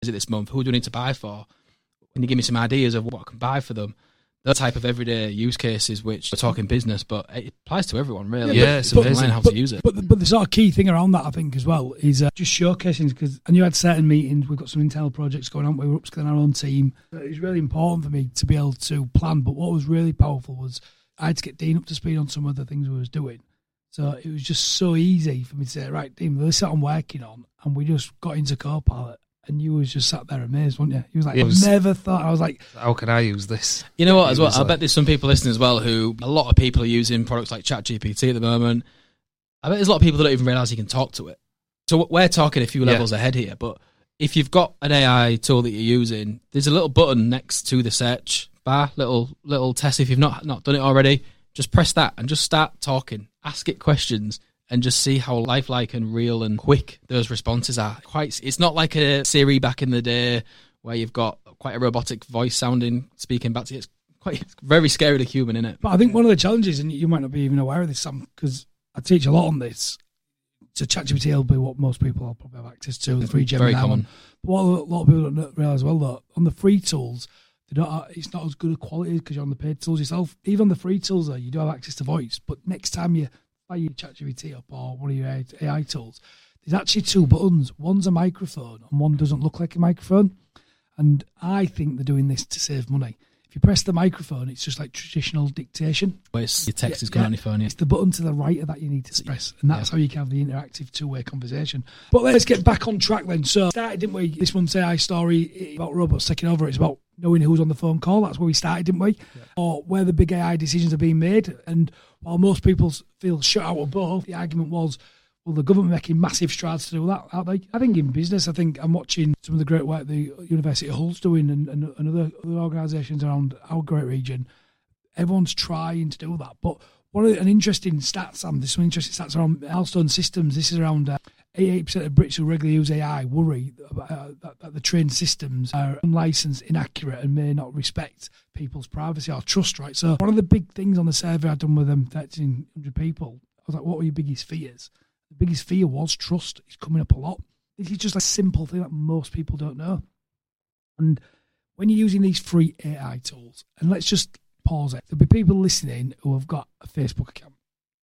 is it this month? Who do I need to buy for? Can you give me some ideas of what I can buy for them? The type of everyday use cases, which we're talking business, but it applies to everyone, really. Yeah, it's amazing how to use it. But the sort of key thing around that, I think, as well, is just showcasing, because I knew I had certain meetings, we've got some internal projects going on, we were upskilling our own team. It was really important for me to be able to plan, but what was really powerful was I had to get Dean up to speed on some of the things we was doing. So it was just so easy for me to say, right, Dean, this is what I'm working on, and we just got into Copilot. And you was just sat there amazed, weren't you? He was like, never thought. I was like, how can I use this? You know what, as well, I bet there's some people listening as well who, a lot of people are using products like ChatGPT at the moment. I bet there's a lot of people that don't even realise you can talk to it. So we're talking a few levels ahead here, but if you've got an AI tool that you're using, there's a little button next to the search bar, little test. If you've not done it already, just press that and just start talking. Ask it questions. And just see how lifelike and real and quick those responses are. It's not like a Siri back in the day where you've got quite a robotic voice speaking back to you. It's very scary to human, isn't it? But I think one of the challenges, and you might not be even aware of this, Sam, because I teach a lot on this. So ChatGPT will be what most people will probably have access to. The free Gemini. Very common. But what a lot of people don't realise well, though, on the free tools, it's not as good a quality because you're on the paid tools yourself. Even on the free tools, though, you do have access to voice. But next time you your ChatGPT up or one of your AI tools, there's actually two buttons. One's a microphone and one doesn't look like a microphone. And I think they're doing this to save money. If you press the microphone, it's just like traditional dictation. Where your text is coming on your phone. Yeah. It's the button to the right of that you need to press. And that's how you can have the interactive two-way conversation. But let's get back on track then. So started, didn't we? This month's AI story about robots taking over. It's about knowing who's on the phone call. That's where we started, didn't we? Yeah. Or where the big AI decisions are being made. And while most people feel shut out of both, the argument was, well, the government making massive strides to do that, aren't they? I think in business, I'm watching some of the great work the University of Hull's doing and other organisations around our great region. Everyone's trying to do that. But an interesting stats, Sam, there's some interesting stats around Milestone Systems. This is around 88% of Brits who regularly use AI worry that the trained systems are unlicensed, inaccurate, and may not respect people's privacy or trust, right? So one of the big things on the survey I'd done with them, 1,300 people, I was like, what were your biggest fears? The biggest fear was trust. It's coming up a lot. This is just a simple thing that most people don't know. And when you're using these free AI tools, and let's just pause it, there'll be people listening who have got a Facebook account.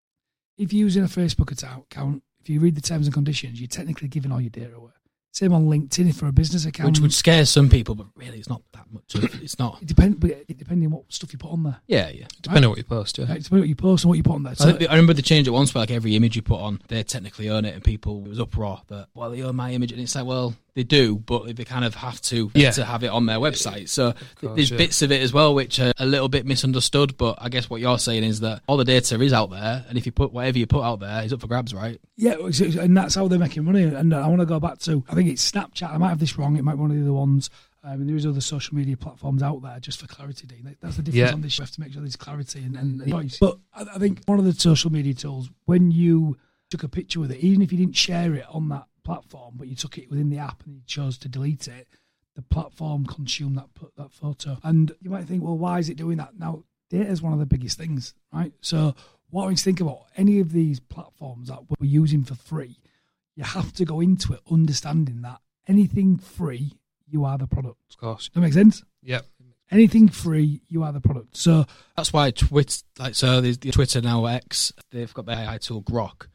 If you're using a Facebook account, if you read the terms and conditions, you're technically giving all your data away. Same on LinkedIn for a business account. Which would scare some people, but really it's not that much. It's not. It depends on what stuff you put on there. Yeah. Depending on what you post, yeah. It depends on what you post and what you put on there. So I remember they changed it once where like every image you put on, they technically own it, and people, it was uproar that, well, they own my image. And it's like, well, they do, but they kind of have to have it on their website. So there's bits of it as well which are a little bit misunderstood, but I guess what you're saying is that all the data is out there, and if you put whatever you put out there is up for grabs, right? Yeah, and that's how they're making money. And I want to go back to, I think it's Snapchat. I might have this wrong. It might be one of the other ones. And there is other social media platforms out there, just for clarity, Dean. That's the difference on this. You have to make sure there's clarity and voice. But I think one of the social media tools, when you took a picture with it, even if you didn't share it on that platform, but you took it within the app and you chose to delete it, the platform consumed that photo. And you might think, well, why is it doing that? Now, data is one of the biggest things, right? So what I think about any of these platforms that we're using for free, you have to go into it understanding that anything free, you are the product. Of course. Does that make sense? Yep. Anything free, you are the product. So that's why there's the Twitter now, X, they've got the AI tool Grok.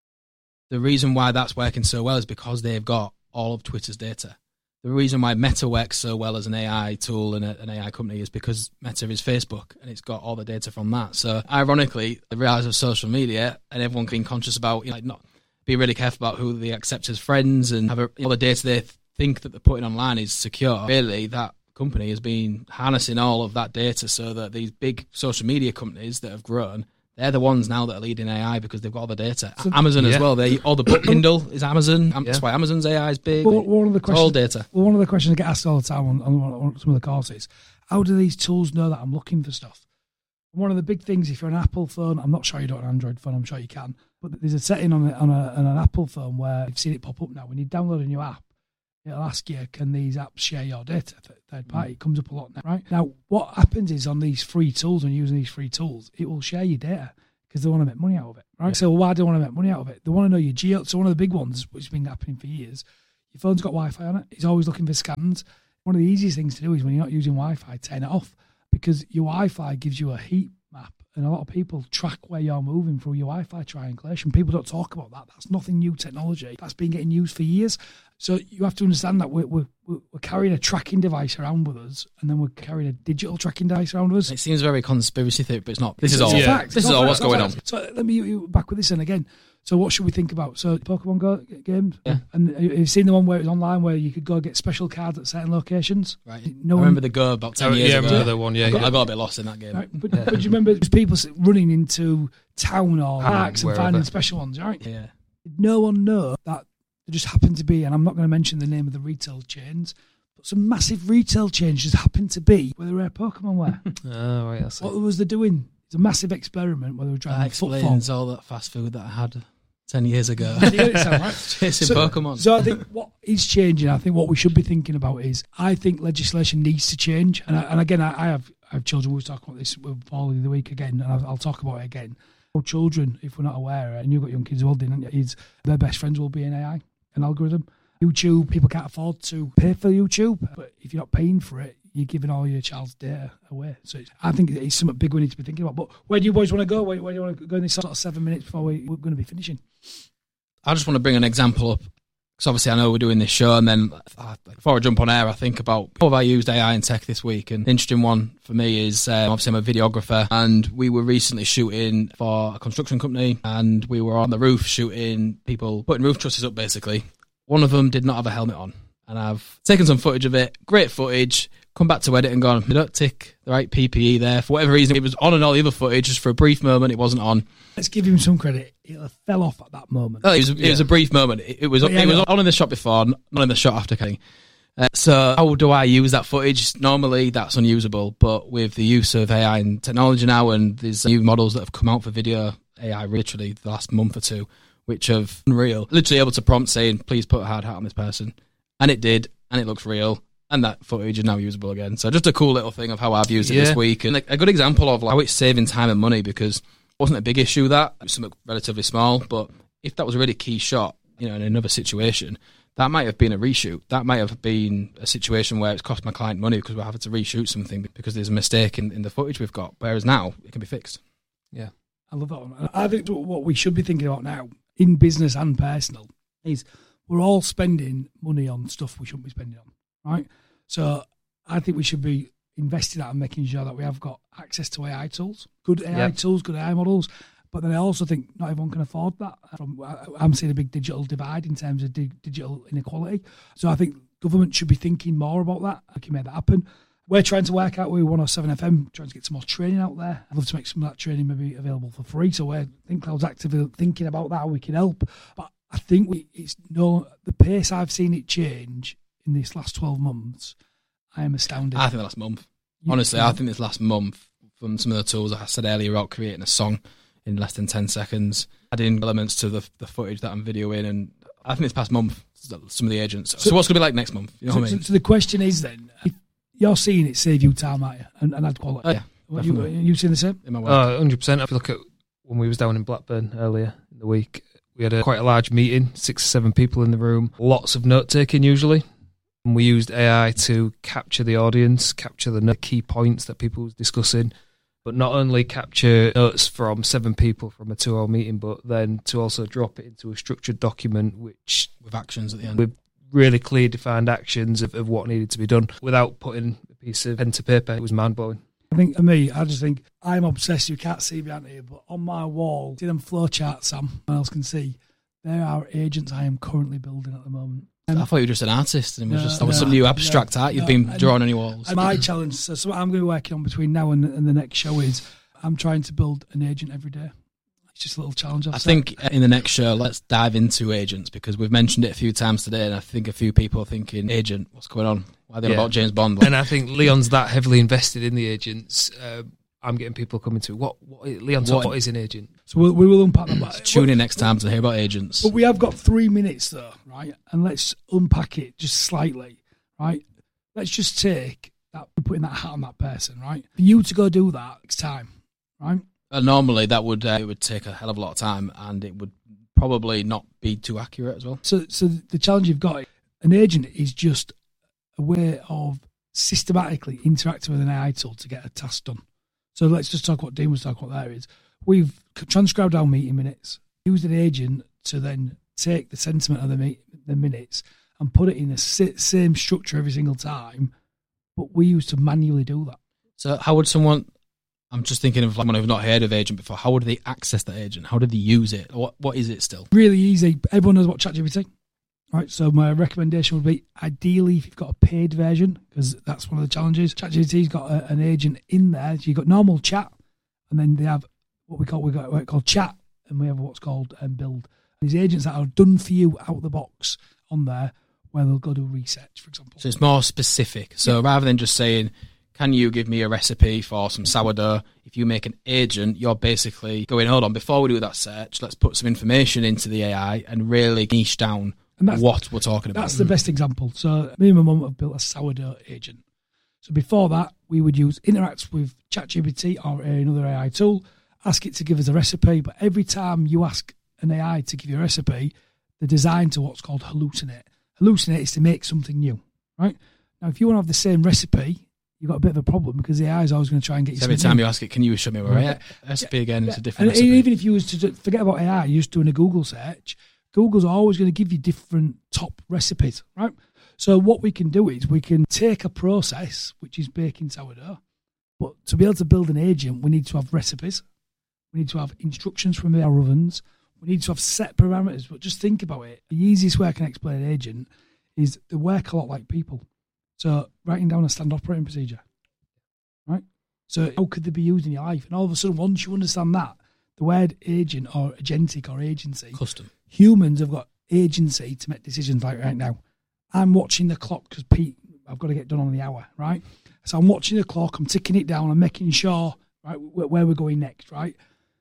The reason why that's working so well is because they've got all of Twitter's data. The reason why Meta works so well as an AI tool and an AI company is because Meta is Facebook and it's got all the data from that. So ironically, the rise of social media and everyone being conscious about, not be really careful about who they accept as friends and have all the data they think that they're putting online is secure. Really, that company has been harnessing all of that data so that these big social media companies that have grown, they're the ones now that are leading AI because they've got all the data. So, Amazon as well. All the book Kindle is Amazon. That's why Amazon's AI is big. It's all data. One of the questions I get asked all the time on some of the courses, how do these tools know that I'm looking for stuff? One of the big things, if you're an Apple phone, I'm not sure you don't have an Android phone, I'm sure you can, but there's a setting on an Apple phone where you've seen it pop up now. When you download a new app, it'll ask you, can these apps share your data? Third party. It comes up a lot now, right? Now, what happens is on these free tools and using these free tools, it will share your data because they want to make money out of it, right? So why do they want to make money out of it? They want to know your geo. So one of the big ones, which has been happening for years, Your phone's got Wi-Fi on it. It's always looking for scans. One of the easiest things to do is when you're not using Wi-Fi, turn it off, because your Wi-Fi gives you a heat map, and a lot of people track where you're moving through your Wi-Fi triangulation. People don't talk about that. That's nothing new technology. That's been getting used for years. So you have to understand that we're carrying a tracking device around with us, and then we're carrying a digital tracking device around with us. It seems very conspiracy theory, but it's not. This is all. Fact. This is all what's going on. So let me back with this then again. So what should we think about? So Pokemon Go games? Yeah. And have you seen the one where it was online where you could go get special cards at certain locations? Right. I remember the Go about 10 years ago. ago. I remember the one, yeah. I got a bit lost in that game. Right. But do you remember there's people running into town or parks and wherever. finding special ones, right? Yeah. Did no one know that there just happened to be, and I'm not going to mention the name of the retail chains, but some massive retail chains just happened to be where the rare Pokemon were. Oh, right, that's What was they doing? It's a massive experiment where they were trying That to footfall. explains all that fast food that I had 10 years ago. You get it, Sam, right? Chasing Pokemon. So I think what is changing, I think what we should be thinking about is, I think legislation needs to change. And again, I have children. We were talking about this with Paul the other week again, and I'll talk about it again. Our children, if we're not aware, and you've got young kids as well, didn't you? Their best friends will be an AI, an algorithm. YouTube, people can't afford to pay for YouTube, but if you're not paying for it, you're giving all your child's data away. So I think it's something big we need to be thinking about. But where do you boys want to go? Where do you want to go in this sort of 7 minutes before we're going to be finishing? I just want to bring an example up, because obviously I know we're doing this show, and then before I jump on air, I think about how have I used AI and tech this week. And the interesting one for me is, obviously I'm a videographer, and we were recently shooting for a construction company, and we were on the roof shooting people putting roof trusses up, basically. One of them did not have a helmet on, and I've taken some footage of it, great footage, come back to edit and gone, they don't tick the right PPE there. For whatever reason, it was on in all the other footage, just for a brief moment, it wasn't on. Let's give him some credit. It fell off at that moment. Oh, it was a brief moment. It was on in the shot before, not in the shot after. So how do I use that footage? Normally that's unusable, but with the use of AI and technology now, and there's new models that have come out for video AI literally the last month or two, which have unreal, literally able to prompt saying, please put a hard hat on this person. And it did, and it looks real. And that footage is now usable again. So just a cool little thing of how I've used it this week. And a good example of how it's saving time and money, because it wasn't a big issue that. It was something relatively small. But if that was a really key shot, in another situation, that might have been a reshoot. That might have been a situation where it's cost my client money because we're having to reshoot something because there's a mistake in the footage we've got. Whereas now, it can be fixed. Yeah. I love that one. I think what we should be thinking about now, in business and personal, is we're all spending money on stuff we shouldn't be spending on, right? So I think we should be investing that and making sure that we have got access to AI tools, good AI tools, good AI models. But then I also think not everyone can afford that. I'm seeing a big digital divide in terms of digital inequality. So I think government should be thinking more about that. I can make that happen. We're trying to work out with 107 FM, trying to get some more training out there. I'd love to make some of that training maybe available for free. So we're ThinkCloud's actively thinking about that, how we can help. But I think the pace I've seen it change in this last 12 months, I am astounded. I think the last month. Honestly, I think this last month, from some of the tools I said earlier about creating a song in less than 10 seconds, adding elements to the footage that I'm videoing, and I think this past month, some of the agents. So what's going to be like next month? You know what I mean? So the question is then, if you're seeing it save you time, aren't you? And add quality. Oh, yeah. You seeing the same? In my work. 100%. If you look at when we was down in Blackburn earlier in the week, we had quite a large meeting, 6 or 7 people in the room, lots of note-taking usually. And we used AI to capture the audience, capture the key points that people was discussing, but not only capture notes from 7 people from a 2-hour meeting, but then to also drop it into a structured document which with actions at the end. With really clear defined actions of what needed to be done without putting a piece of pen to paper. It was mind-blowing. I think for me, I just think I'm obsessed. You can't see behind here, but on my wall, see them flow charts, Sam, no one else can see. There are agents I am currently building at the moment. I thought you were just an artist, and it was some new abstract art you've been drawing on your walls. And my challenge, so what I'm going to be working on between now and the next show is I'm trying to build an agent every day. It's just a little challenge. I think in the next show, let's dive into agents, because we've mentioned it a few times today, and I think a few people are thinking, agent, what's going on? Why are they about James Bond? And I think Leon's that heavily invested in the agents. I'm getting people coming to what is an agent? So we will unpack that. Tune in next time to hear about agents. But we have got 3 minutes though, right? And let's unpack it just slightly, right? Let's just take that, putting that hat on that person, right? For you to go do that next time, right? Normally that would it would take a hell of a lot of time, and it would probably not be too accurate as well. So the challenge you've got, an agent is just a way of systematically interacting with an AI tool to get a task done. So let's just talk what Dean was talking about there is. We've transcribed our meeting minutes, used an agent to then take the sentiment of the minutes and put it in the same structure every single time, but we used to manually do that. So how would someone, I'm just thinking of someone who've not heard of agent before, how would they access the agent? How do they use it? What is it still? Really easy. Everyone knows what ChatGPT. Right, so my recommendation would be, ideally, if you've got a paid version, because that's one of the challenges. ChatGPT's got an agent in there. So you've got normal chat, and then they have what we call chat, and we have what's called build. These agents that are done for you out the box on there, where they'll go do research, for example. So it's more specific. So rather than just saying, can you give me a recipe for some sourdough? If you make an agent, you're basically going, hold on, before we do that search, let's put some information into the AI and really niche down what we're talking about. That's the best example. So me and my mum have built a sourdough agent. So before that, we would interact with ChatGPT or another AI tool, ask it to give us a recipe. But every time you ask an AI to give you a recipe, they're designed to what's called hallucinate. Hallucinate is to make something new, right? Now, if you want to have the same recipe, you've got a bit of a problem because the AI is always going to try and get you every time you ask it, can you show me a recipe again? It's a different and recipe. Even if you was to forget about AI, you're just doing a Google search, Google's always going to give you different top recipes, right? So what we can do is we can take a process, which is baking sourdough, but to be able to build an agent, we need to have recipes. We need to have instructions from our ovens. We need to have set parameters. But just think about it. The easiest way I can explain an agent is they work a lot like people. So writing down a standard operating procedure, right? So how could they be used in your life? And all of a sudden, once you understand that, the word agent or agentic or agency, custom. Humans have got agency to make decisions like right now. I'm watching the clock because Pete, I've got to get done on the hour, right? So I'm watching the clock, I'm ticking it down, I'm making sure, right, where we're going next, right?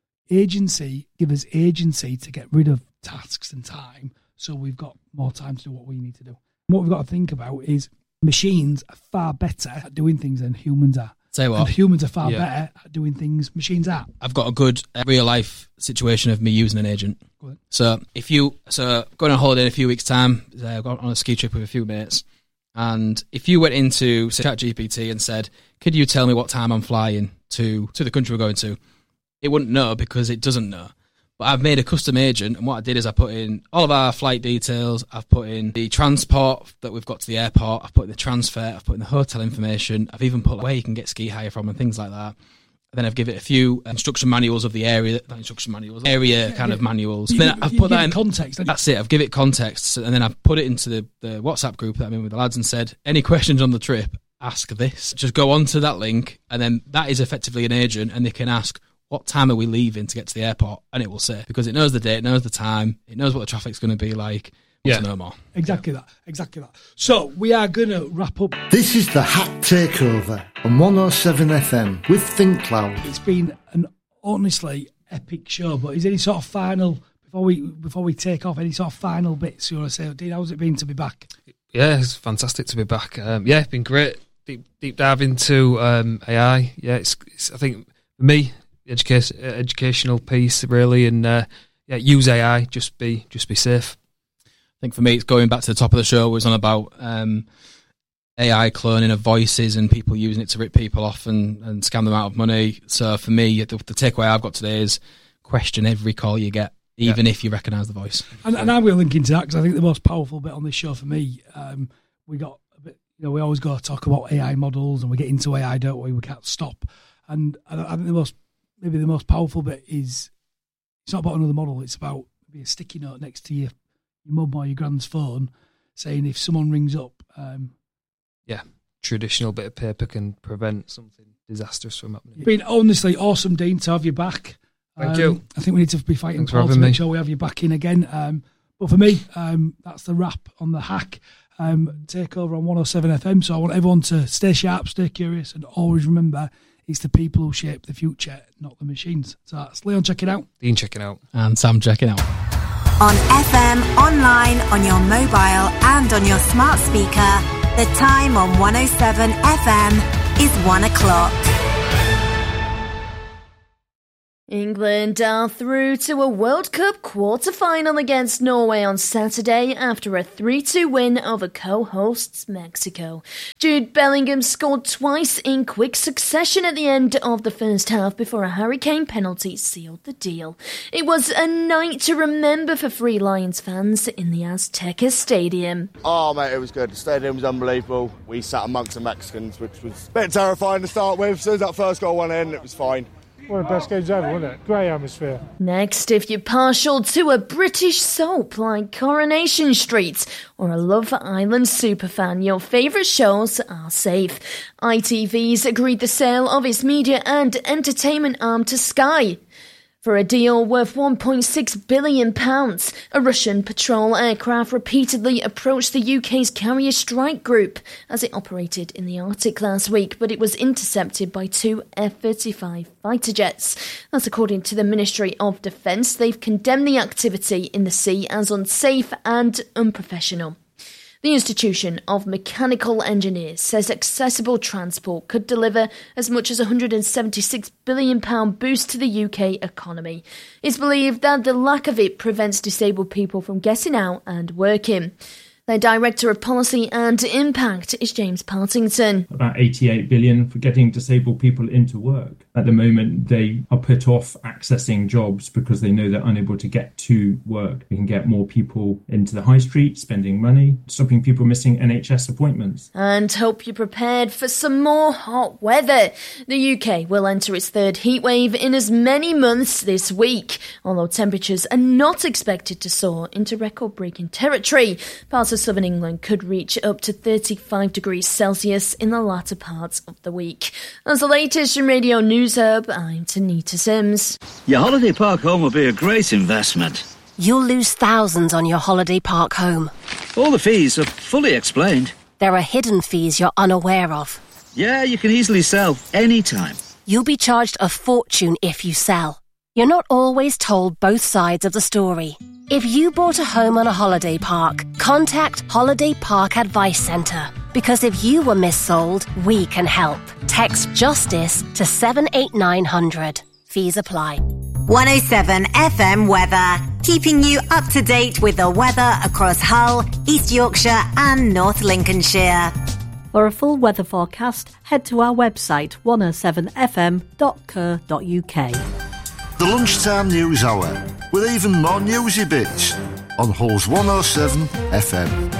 Agency, give us agency to get rid of tasks and time so we've got more time to do what we need to do. What we've got to think about is machines are far better at doing things than humans are. Say what? And humans are far better at doing things machines are. I've got a good real life situation of me using an agent. So going on holiday in a few weeks' time, I got on a ski trip with a few mates, and if you went into ChatGPT and said, could you tell me what time I'm flying to the country we're going to, it wouldn't know because it doesn't know. But I've made a custom agent, and what I did is I put in all of our flight details, I've put in the transport that we've got to the airport, I've put in the transfer, I've put in the hotel information, I've even put where you can get ski hire from and things like that. And then I've given it a few instruction manuals of the area, not instruction manuals, area kind of manuals. Then I've put that in context. That's it. I've given it context, and then I've put it into the WhatsApp group that I'm in with the lads and said, any questions on the trip, ask this. Just go on to that link, and then that is effectively an agent, and they can ask, what time are we leaving to get to the airport? And it will say, because it knows the date, it knows the time, it knows what the traffic's going to be like. Yeah, no more. Exactly that. So we are going to wrap up. This is the Hack Takeover on 107 FM with ThinkCloud. It's been an honestly epic show, but is there any sort of final, before we take off, any sort of final bits you want to say? Dean, how's it been to be back? Yeah, it's fantastic to be back. It's been great. Deep dive into AI. Yeah, it's I think for me, educational piece really, and use AI. Just be safe. I think for me, it's going back to the top of the show. It was on about AI cloning of voices and people using it to rip people off and scam them out of money. So for me, the takeaway I've got today is question every call you get, even if you recognise the voice. And I'm going to link into that because I think the most powerful bit on this show for me, we got a bit, we always got to talk about AI models and we get into AI, don't we? We can't stop. And I think the most powerful bit is it's not about another model. It's about maybe a sticky note next to your mum or your grand's phone saying if someone rings up. Traditional bit of paper can prevent something disastrous from happening. It's been honestly awesome, Dean, to have you back. Thank you. I think we need to be fighting Thanks Paul to make sure we have you back in again. But for me, that's the wrap on the Hack Takeover on 107 FM. So I want everyone to stay sharp, stay curious, and always remember it's the people who shape the future, not the machines. So that's Leon checking out. Dean checking out. And Sam checking out. On FM, online, on your mobile and on your smart speaker, the time on 107 FM is 1 o'clock. England are through to a World Cup quarter-final against Norway on Saturday after a 3-2 win over co-hosts Mexico. Jude Bellingham scored twice in quick succession at the end of the first half before a Harry Kane penalty sealed the deal. It was a night to remember for Free Lions fans in the Azteca Stadium. Oh mate, it was good. The stadium was unbelievable. We sat amongst the Mexicans, which was a bit terrifying to start with. As soon as that first goal went in, it was fine. One of the best games ever, wasn't it? Great atmosphere. Next, if you're partial to a British soap like Coronation Street or a Love Island superfan, your favourite shows are safe. ITV's agreed the sale of its media and entertainment arm to Sky for a deal worth £1.6 billion. A Russian patrol aircraft repeatedly approached the UK's Carrier Strike Group as it operated in the Arctic last week, but it was intercepted by two F-35 fighter jets. That's according to the Ministry of Defence. They've condemned the activity in the sea as unsafe and unprofessional. The Institution of Mechanical Engineers says accessible transport could deliver as much as £176 billion boost to the UK economy. It's believed that the lack of it prevents disabled people from getting out and working. Their Director of Policy and Impact is James Partington. About 88 billion for getting disabled people into work. At the moment, they are put off accessing jobs because they know they're unable to get to work. We can get more people into the high street, spending money, stopping people missing NHS appointments. And hope you're prepared for some more hot weather. The UK will enter its third heatwave in as many months this week, although temperatures are not expected to soar into record-breaking territory. Parts of southern England could reach up to 35 degrees Celsius in the latter parts of the week. As the latest from Radio News Hub, I'm Tanita Sims. Your holiday park home will be a great investment. You'll lose thousands on your holiday park home. All the fees are fully explained. There are hidden fees you're unaware of. Yeah, you can easily sell anytime. You'll be charged a fortune if you sell. You're not always told both sides of the story. If you bought a home on a holiday park, contact Holiday Park Advice Centre. Because if you were missold, we can help. Text JUSTICE to 78900. Fees apply. 107 FM weather, keeping you up to date with the weather across Hull, East Yorkshire and North Lincolnshire. For a full weather forecast, head to our website 107fm.co.uk. The Lunchtime News Hour, with even more newsy bits on Hull's 107 FM.